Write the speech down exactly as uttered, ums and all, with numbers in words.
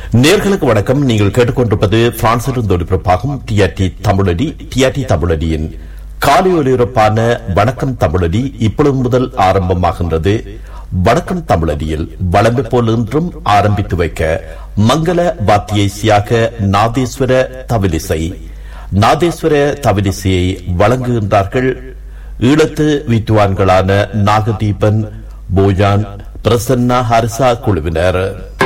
நேர்களுக்கு வணக்கம். நீங்கள் கேட்டுக்கொண்டிருப்பது பிரான்சிலிருந்து ஒளிபரப்பாகும் டிஆர்டி தமிழடி. டிஆர்டி தமிழடியின் காலை ஒலிபரப்பான வணக்கம் தமிழடி இப்பொழுது முதல் ஆரம்பமாகின்றது. வணக்கம் தமிழடியில் வளமை போல் இன்றும் ஆரம்பித்து வைக்க மங்கள வாத்திய இசையாக நாதேஸ்வர தவிலிசை நாதேஸ்வர தவிலிசையை வழங்குகின்றார்கள் ஈழத்து வித்துவான்களான நாகதீபன், போயான், பிரசன்னா ஹரிசா குழுவினர்.